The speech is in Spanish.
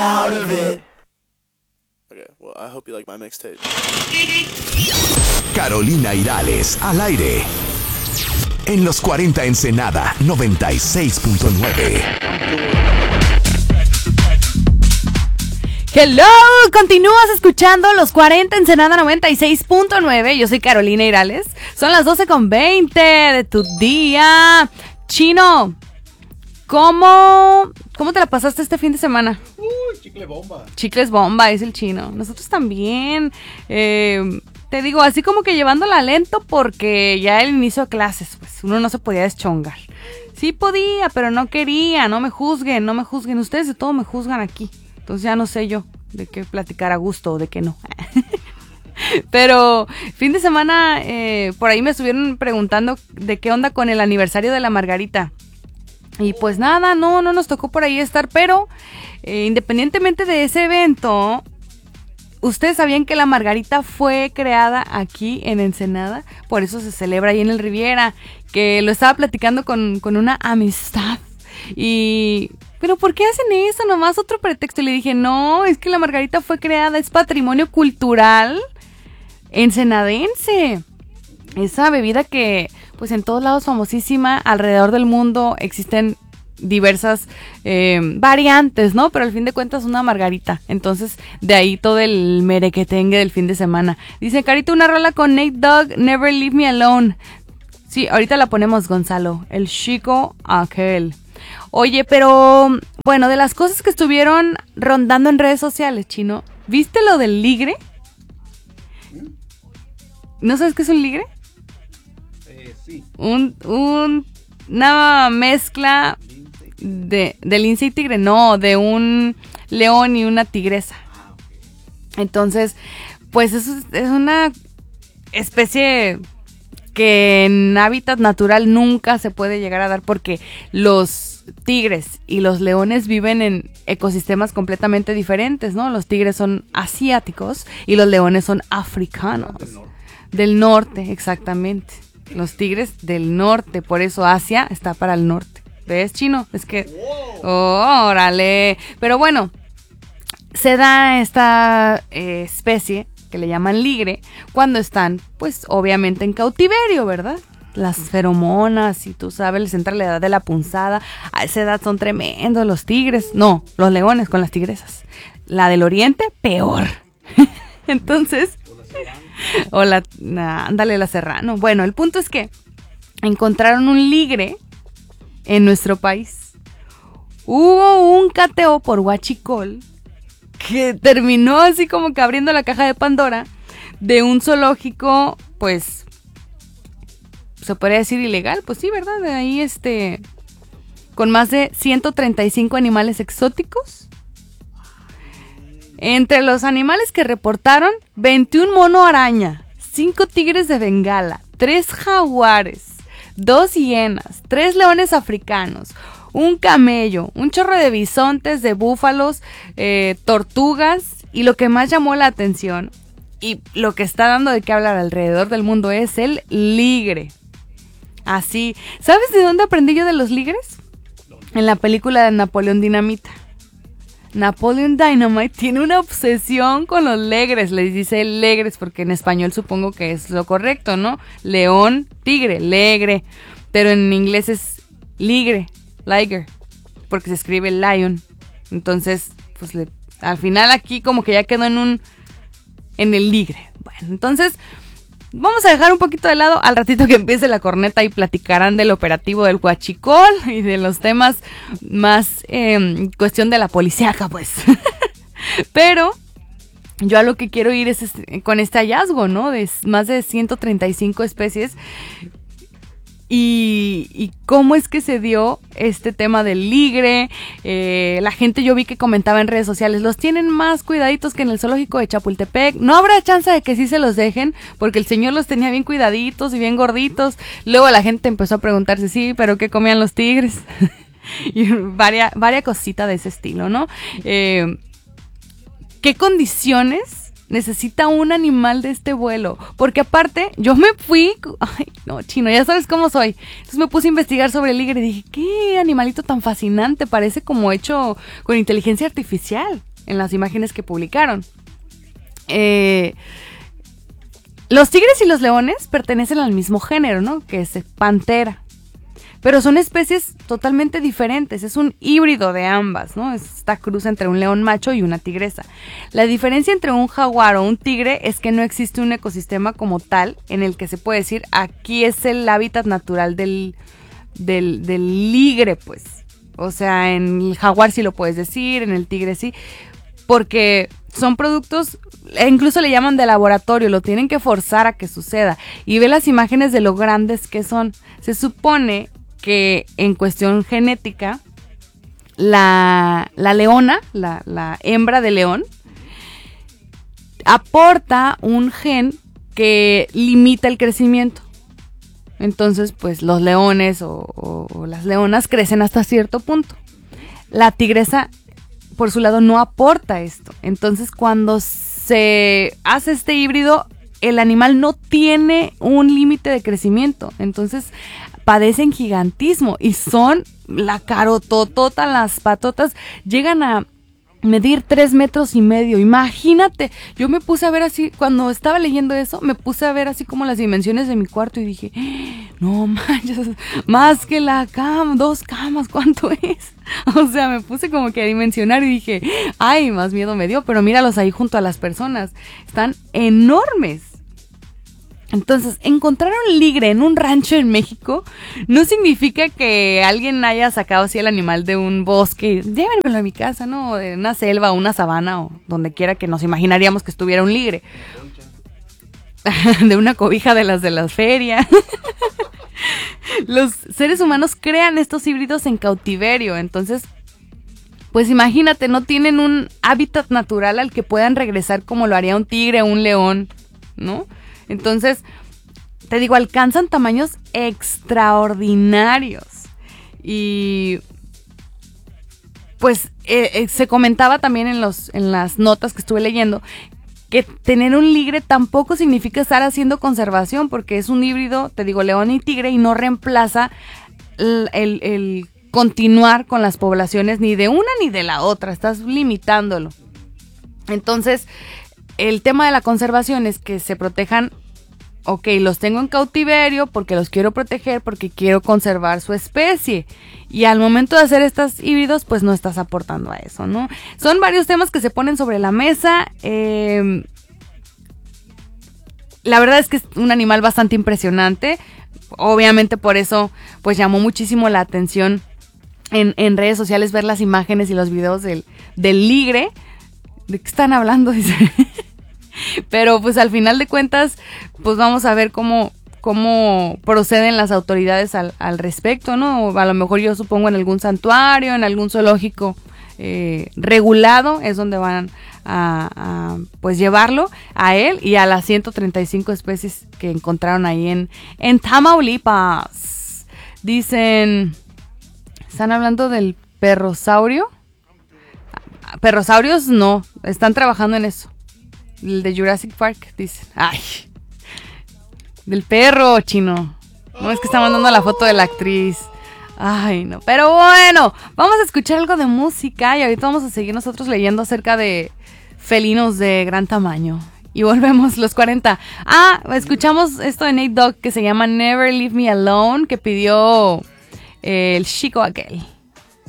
out of it. Okay, well, I hope you like my mixtape. Carolina Irales, al aire. En los 40 Ensenada 96.9. Hello, continúas escuchando los 40 Ensenada 96.9. Yo soy Carolina Irales. Son las 12:20 de tu día. Chino, ¿cómo te la pasaste este fin de semana? Chicle bomba. Chicles bomba, es el Chino. Nosotros también. Te digo, así como que llevándola lento porque ya el inicio de clases, pues uno no se podía deschongar. Sí podía, pero no quería. No me juzguen. Ustedes de todo me juzgan aquí. Entonces ya no sé yo de qué platicar a gusto o de qué no. Pero fin de semana por ahí me estuvieron preguntando de qué onda con el aniversario de la Margarita. Y pues nada, no nos tocó por ahí estar, pero independientemente de ese evento, ¿ustedes sabían que la Margarita fue creada aquí en Ensenada? Por eso se celebra ahí en el Riviera, que lo estaba platicando con una amistad. Pero ¿por qué hacen eso? Nomás otro pretexto. Y le dije, no, es que la Margarita fue creada, es patrimonio cultural ensenadense. Esa bebida que, pues en todos lados famosísima, alrededor del mundo existen diversas variantes, ¿no? Pero al fin de cuentas una margarita. Entonces, de ahí todo el merequetengue del fin de semana. Dice, Carito, una rola con Nate Dogg, Never Leave Me Alone. Sí, ahorita la ponemos, Gonzalo. El chico aquel. Oye, pero, bueno, de las cosas que estuvieron rondando en redes sociales, Chino, ¿viste lo del ligre? ¿No sabes qué es un ligre? Sí. Una mezcla de lince y tigre, no, de un león y una tigresa. Entonces, pues eso es una especie que en hábitat natural nunca se puede llegar a dar porque los tigres y los leones viven en ecosistemas completamente diferentes, ¿no? Los tigres son asiáticos y los leones son africanos. Del norte, exactamente. Los tigres del norte, por eso Asia está para el norte. ¿Ves, Chino? Es que... ¡Oh, órale! Pero bueno, se da esta especie que le llaman ligre cuando están, pues, obviamente en cautiverio, ¿verdad? Las feromonas, y tú sabes, les entra la edad de la punzada. A esa edad son tremendos los tigres. No, los leones con las tigresas. La del oriente, peor. Entonces... ándale, la serrano. Bueno, el punto es que encontraron un ligre en nuestro país. Hubo un cateo por huachicol que terminó así como que abriendo la caja de Pandora de un zoológico, pues, se podría decir ilegal, pues sí, ¿verdad? De ahí con más de 135 animales exóticos. Entre los animales que reportaron, 21 mono araña, 5 tigres de Bengala, 3 jaguares, 2 hienas, 3 leones africanos, un camello, un chorro de bisontes, de búfalos, tortugas, y lo que más llamó la atención y lo que está dando de qué hablar alrededor del mundo es el ligre. Así, ¿sabes de dónde aprendí yo de los ligres? En la película de Napoleón Dinamita. Napoleon Dynamite tiene una obsesión con los legres, les dice legres porque en español supongo que es lo correcto, ¿no? León, tigre, legre, pero en inglés es ligre, liger, porque se escribe lion. Entonces, pues al final aquí como que ya quedó en el ligre. Bueno, entonces vamos a dejar un poquito de lado al ratito que empiece la corneta y platicarán del operativo del huachicol y de los temas más cuestión de la policíaca, pues. Pero yo a lo que quiero ir es con este hallazgo, ¿no? De más de 135 especies. Y cómo es que se dio este tema del ligre. La gente yo vi que comentaba en redes sociales, los tienen más cuidaditos que en el zoológico de Chapultepec. No habrá chance de que sí se los dejen, porque el señor los tenía bien cuidaditos y bien gorditos. Luego la gente empezó a preguntarse, sí, pero ¿qué comían los tigres? Y varias cositas de ese estilo, ¿no? ¿Qué condiciones necesita un animal de este vuelo? Porque aparte, yo me fui... Ay, no, Chino, ya sabes cómo soy. Entonces me puse a investigar sobre el ligre y dije, qué animalito tan fascinante, parece como hecho con inteligencia artificial. en las imágenes que publicaron. Los tigres y los leones pertenecen al mismo género, ¿no? Que es pantera. Pero son especies totalmente diferentes, es un híbrido de ambas, ¿no? Es esta cruz entre un león macho y una tigresa. La diferencia entre un jaguar o un tigre es que no existe un ecosistema como tal en el que se puede decir aquí es el hábitat natural del ligre, pues. O sea, en el jaguar sí lo puedes decir, en el tigre sí, porque son productos, incluso le llaman de laboratorio, lo tienen que forzar a que suceda. Y ve las imágenes de lo grandes que son. Se supone que en cuestión genética, la leona, la hembra de león, aporta un gen que limita el crecimiento. Entonces, pues los leones o las leonas crecen hasta cierto punto. La tigresa, por su lado, no aporta esto. Entonces, cuando se hace este híbrido, el animal no tiene un límite de crecimiento. Entonces, padecen gigantismo y son la carototota, las patotas llegan a medir 3,5 metros. Imagínate, yo me puse a ver así, cuando estaba leyendo eso, me puse a ver así como las dimensiones de mi cuarto y dije, no manches, más que la cama, 2 camas, ¿cuánto es? O sea, me puse como que a dimensionar y dije, ay, más miedo me dio, pero míralos ahí junto a las personas, están enormes. Entonces, encontrar un ligre en un rancho en México no significa que alguien haya sacado así el animal de un bosque, llévenmelo a mi casa, ¿no? De una selva o una sabana o donde quiera que nos imaginaríamos que estuviera un ligre. De una cobija de las ferias. Los seres humanos crean estos híbridos en cautiverio, entonces, pues imagínate, no tienen un hábitat natural al que puedan regresar como lo haría un tigre o un león, ¿no? Entonces, te digo, alcanzan tamaños extraordinarios. Y pues se comentaba también en las notas que estuve leyendo que tener un ligre tampoco significa estar haciendo conservación, porque es un híbrido, te digo, león y tigre, y no reemplaza el continuar con las poblaciones ni de una ni de la otra, estás limitándolo. Entonces, el tema de la conservación es que se protejan, ok, los tengo en cautiverio porque los quiero proteger, porque quiero conservar su especie. Y al momento de hacer estos híbridos, pues no estás aportando a eso, ¿no? Son varios temas que se ponen sobre la mesa. La verdad es que es un animal bastante impresionante. Obviamente por eso, pues llamó muchísimo la atención en redes sociales ver las imágenes y los videos del ligre. ¿De qué están hablando? Dice. Pero pues al final de cuentas, pues vamos a ver cómo proceden las autoridades al respecto, ¿no? A lo mejor yo supongo en algún santuario, en algún zoológico regulado, es donde van a pues llevarlo a él y a las 135 especies que encontraron ahí en Tamaulipas. Dicen, ¿están hablando del perrosaurio? Perrosaurios no, están trabajando en eso. El de Jurassic Park, dice. Ay, del perro, chino. No, es que está mandando la foto de la actriz. Ay, no. Pero bueno, vamos a escuchar algo de música y ahorita vamos a seguir nosotros leyendo acerca de felinos de gran tamaño. Y volvemos, los 40. Escuchamos esto de Nate Dogg que se llama Never Leave Me Alone, que pidió el chico aquel.